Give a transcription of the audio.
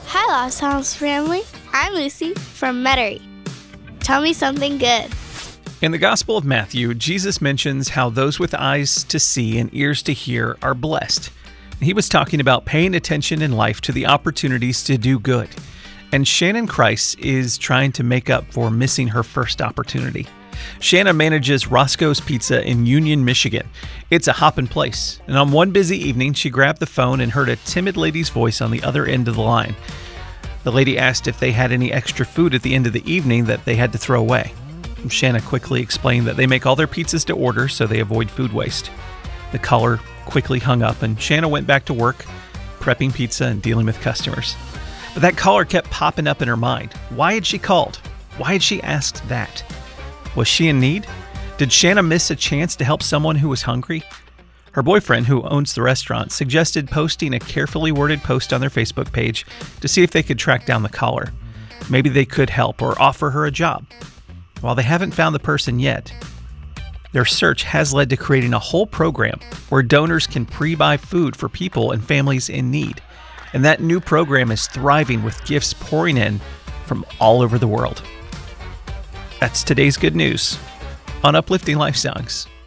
Hi, Lost House family. I'm Lucy from Metairie. Tell me something good. In the Gospel of Matthew, Jesus mentions how those with eyes to see and ears to hear are blessed. He was talking about paying attention in life to the opportunities to do good. And Shannon Kreis is trying to make up for missing her first opportunity. Shannon manages Roscoe's Pizza in Union, Michigan. It's a hoppin' place. And on one busy evening, she grabbed the phone and heard a timid lady's voice on the other end of the line. The lady asked if they had any extra food at the end of the evening that they had to throw away. Shannon quickly explained that they make all their pizzas to order so they avoid food waste. The caller quickly hung up and Shannon went back to work, prepping pizza and dealing with customers. But that caller kept popping up in her mind. Why had she called? Why had she asked that? Was she in need? Did Shannon miss a chance to help someone who was hungry? Her boyfriend, who owns the restaurant, suggested posting a carefully worded post on their Facebook page to see if they could track down the caller. Maybe they could help or offer her a job. While they haven't found the person yet, their search has led to creating a whole program where donors can pre-buy food for people and families in need. And that new program is thriving with gifts pouring in from all over the world. That's today's good news on Uplifting Life Songs.